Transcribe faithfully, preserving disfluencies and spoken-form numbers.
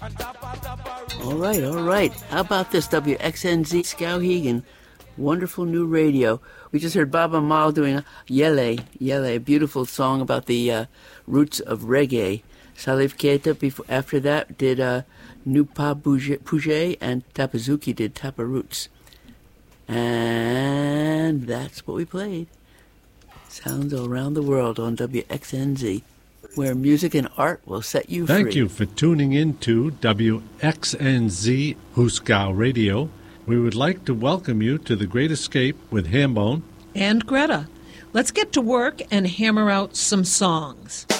All right, all right. How about this, W X N Z Skowhegan? Wonderful new radio. We just heard Baba Mal doing Yele, Yele, a beautiful song about the uh, roots of reggae. Salif Keita, before, after that, did uh, Nupa Puje, and Tapazuki did Tapa Roots. And that's what we played. Sounds around the world on W X N Z, where music and art will set you Thank free. Thank you for tuning in to W X N Z Huskow Radio. We would like to welcome you to The Great Escape with Hambone and Greta. Let's get to work and hammer out some songs.